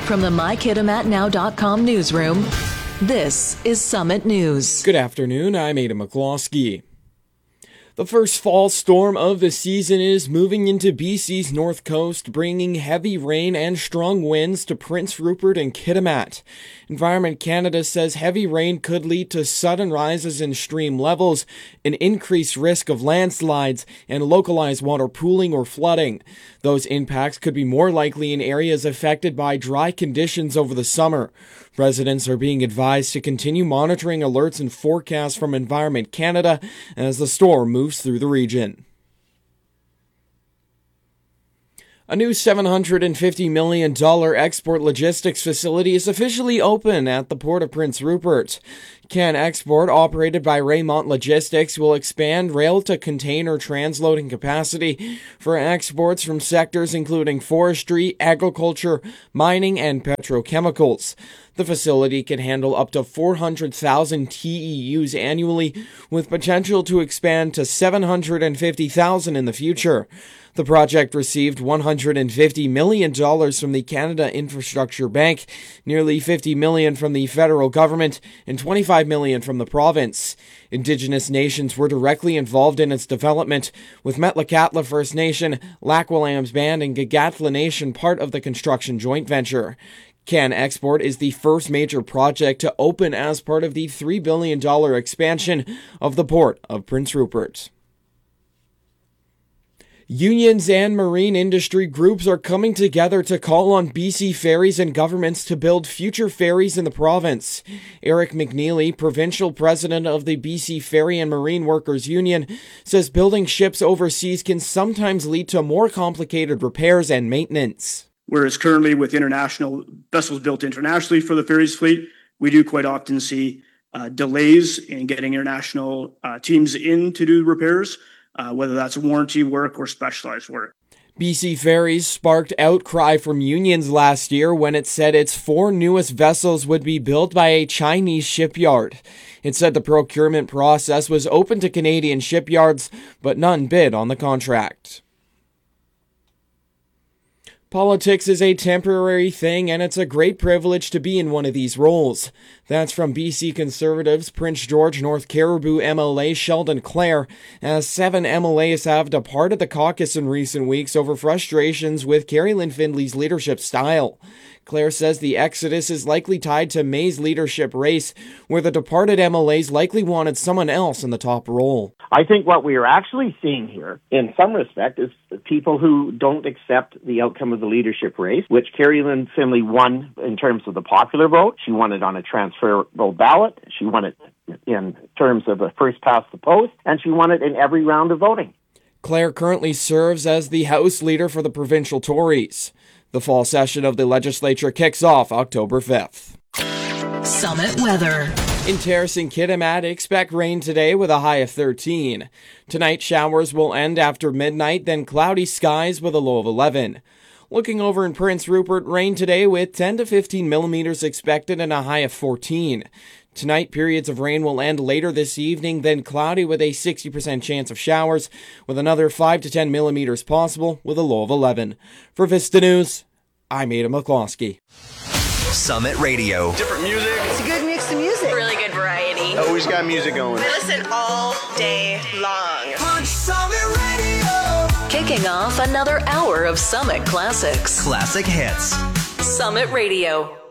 From the MyKitimatNow.com newsroom, this is Summit News. Good afternoon, I'm Ada McCloskey. The first fall storm of the season is moving into BC's north coast, bringing heavy rain and strong winds to Prince Rupert and Kitimat. Environment Canada says heavy rain could lead to sudden rises in stream levels, an increased risk of landslides, and localized water pooling or flooding. Those impacts could be more likely in areas affected by dry conditions over the summer. Residents are being advised to continue monitoring alerts and forecasts from Environment Canada as the storm moves through the region. A new $750 million export logistics facility is officially open at the Port of Prince Rupert. CanExport, operated by Raymont Logistics, will expand rail-to-container transloading capacity for exports from sectors including forestry, agriculture, mining, and petrochemicals. The facility can handle up to 400,000 TEUs annually, with potential to expand to 750,000 in the future. The project received $150 million from the Canada Infrastructure Bank, nearly $50 million from the federal government, and $25 million from the province. Indigenous nations were directly involved in its development, with Metlakatla First Nation, Lac-Williams Band, and Gagatla Nation part of the construction joint venture. CanExport is the first major project to open as part of the $3 billion expansion of the Port of Prince Rupert. Unions and marine industry groups are coming together to call on BC Ferries and governments to build future ferries in the province. Eric McNeely, provincial president of the BC Ferry and Marine Workers Union, says building ships overseas can sometimes lead to more complicated repairs and maintenance. Whereas currently with international vessels built internationally for the ferries fleet, we do quite often see delays in getting international teams in to do repairs, whether that's warranty work or specialized work. BC Ferries sparked outcry from unions last year when it said its 4 newest vessels would be built by a Chinese shipyard. It said the procurement process was open to Canadian shipyards, but none bid on the contract. Politics is a temporary thing, and it's a great privilege to be in one of these roles. That's from BC Conservatives Prince George North Caribou MLA Sheldon Clare, as 7 MLAs have departed the caucus in recent weeks over frustrations with Carrie-Lynne Findley's leadership style. Clare says the exodus is likely tied to May's leadership race, where the departed MLAs likely wanted someone else in the top role. I think what we are actually seeing here, in some respect, is people who don't accept the outcome of the leadership race, which Carrie-Lynne Findley won in terms of the popular vote. She won it on a transferable ballot. She won it in terms of a first past the post, and she won it in every round of voting. Clare currently serves as the House Leader for the provincial Tories. The fall session of the legislature kicks off October 5th. Summit weather. In Terrace and Kitimat, expect rain today with a high of 13. Tonight, showers will end after midnight, then cloudy skies with a low of 11. Looking over in Prince Rupert, rain today with 10 to 15 millimeters expected and a high of 14. Tonight, periods of rain will end later this evening, then cloudy with a 60% chance of showers, with another 5 to 10 millimeters possible with a low of 11. For Vista News, I'm Ada McCloskey. Summit Radio. Different music. It's a good mix of music. Really good variety. Always got music going. I listen all day long. Summit Radio. Kicking off another hour of Summit Classics. Classic hits. Summit Radio.